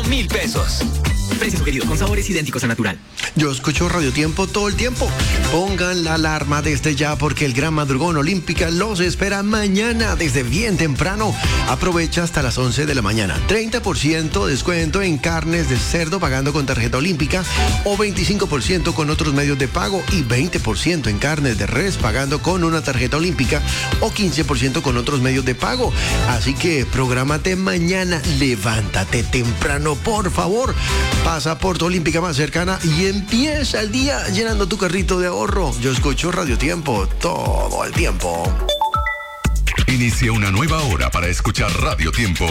1,000 pesos. Precio sugerido con sabores idénticos a natural. Yo escucho Radio Tiempo todo el tiempo. Pongan la alarma desde ya porque el Gran Madrugón Olímpica los espera mañana desde bien temprano. Aprovecha hasta las 11 de la mañana. 30% descuento en carnes de cerdo pagando con tarjeta olímpica o 25% con otros medios de pago y 20% en carnes de res pagando con una tarjeta olímpica o 15% con otros medios de pago. Así que prográmate mañana. Levántate temprano, por favor. Pasa por tu olímpica más cercana y empieza el día llenando tu carrito de ahorro. Yo escucho Radio Tiempo todo el tiempo. Inicia una nueva hora para escuchar Radio Tiempo.